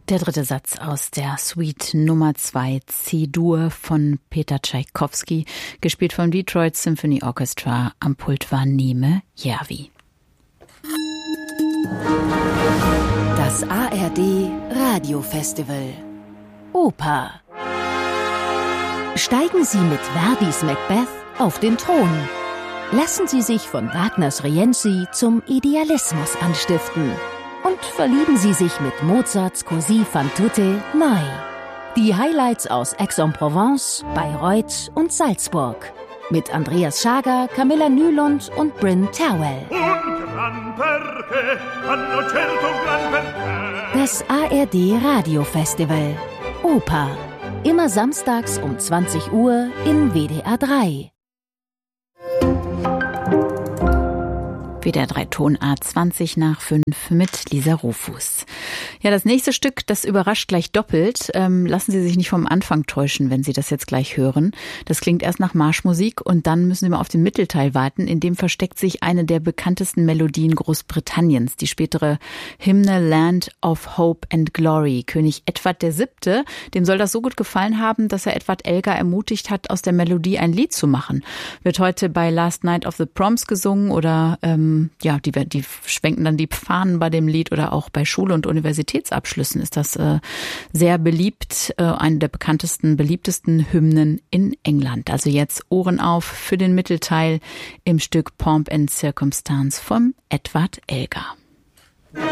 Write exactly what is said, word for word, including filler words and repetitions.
Der dritte Satz aus der Suite Nummer zwei C-Dur von Peter Tschaikowski, gespielt vom Detroit Symphony Orchestra. Am Pult war Niime Järvi. Das A R D Radiofestival Oper. Steigen Sie mit Verdis Macbeth auf den Thron. Lassen Sie sich von Wagners Rienzi zum Idealismus anstiften. Und verlieben Sie sich mit Mozarts Così fan tutte neu. Die Highlights aus Aix-en-Provence, Bayreuth und Salzburg. Mit Andreas Schager, Camilla Nylund und Bryn Terwell. Das A R D Radiofestival Oper. Immer samstags um zwanzig Uhr in W D R drei. W D R drei Tonart zwanzig nach fünf mit Lisa Rufus. Ja, das nächste Stück, das überrascht gleich doppelt. Ähm, lassen Sie sich nicht vom Anfang täuschen, wenn Sie das jetzt gleich hören. Das klingt erst nach Marschmusik und dann müssen Sie mal auf den Mittelteil warten. In dem versteckt sich eine der bekanntesten Melodien Großbritanniens, die spätere Hymne Land of Hope and Glory. König Edward der Siebte, dem soll das so gut gefallen haben, dass er Edward Elgar ermutigt hat, aus der Melodie ein Lied zu machen. Wird heute bei Last Night of the Proms gesungen oder ähm, ja, die, die schwenken dann die Fahnen bei dem Lied oder auch bei Schule- und Universitätsabschlüssen ist das äh, sehr beliebt, äh, eine der bekanntesten, beliebtesten Hymnen in England. Also jetzt Ohren auf für den Mittelteil im Stück Pomp and Circumstance von Edward Elgar.